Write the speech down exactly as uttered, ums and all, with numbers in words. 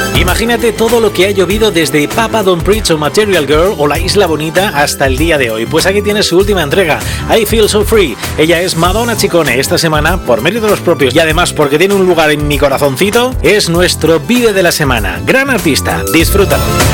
Imagínate todo lo que ha llovido desde Papa Don't Preach o Material Girl o La Isla Bonita hasta el día de hoy. Pues aquí tienes su última entrega, I Feel So Free. Ella es Madonna Ciccone. Esta semana, por mérito de los propios y además porque tiene un lugar en mi corazoncito, es nuestro vídeo de la semana. Gran artista, disfrútalo.